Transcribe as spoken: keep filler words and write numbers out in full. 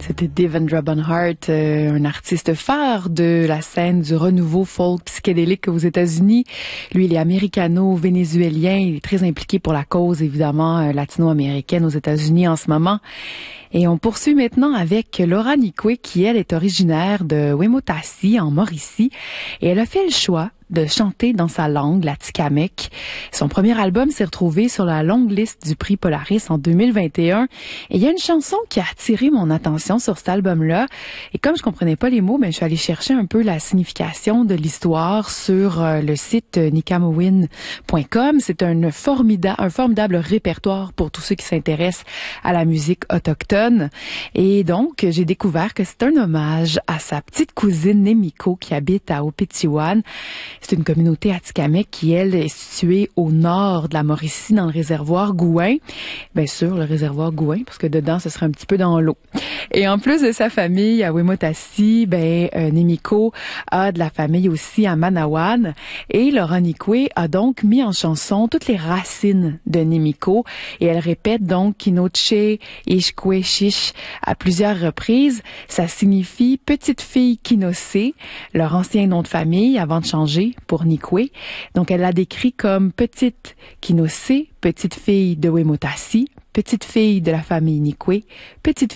C'était Devendra Banhart, euh, un artiste phare de la scène du renouveau folk psychédélique aux États-Unis. Lui, il est américano-vénézuélien. Il est très impliqué pour la cause, évidemment, euh, latino-américaine aux États-Unis en ce moment. Et on poursuit maintenant avec Laura Nikwe, qui, elle, est originaire de Wemotassi, en Mauricie. Et elle a fait le choix de chanter dans sa langue, la Tikamek. Son premier album s'est retrouvé sur la longue liste du prix Polaris en deux mille vingt et un. Et il y a une chanson qui a attiré mon attention sur cet album-là. Et comme je comprenais pas les mots, ben, je suis allée chercher un peu la signification de l'histoire sur euh, le site nikamowin point com. C'est un formidable, un formidable répertoire pour tous ceux qui s'intéressent à la musique autochtone. Et donc, j'ai découvert que c'est un hommage à sa petite cousine Nemiko qui habite à Opitiwan. C'est une communauté atikamekw qui, elle, est située au nord de la Mauricie, dans le réservoir Gouin. Bien sûr, le réservoir Gouin, parce que dedans, ce serait un petit peu dans l'eau. Et en plus de sa famille à Wemotassi, ben, euh, Nemiko a de la famille aussi à Manawan. Et Laura Nikwe a donc mis en chanson toutes les racines de Nemiko. Et elle répète donc Kinoche, Ishkwe, Shish à plusieurs reprises. Ça signifie petite fille Kinose, leur ancien nom de famille avant de changer pour Nikwe. Donc, elle l'a décrit comme petite Kinose, petite fille de Wemotassi, petite fille de la famille Nikwe, petite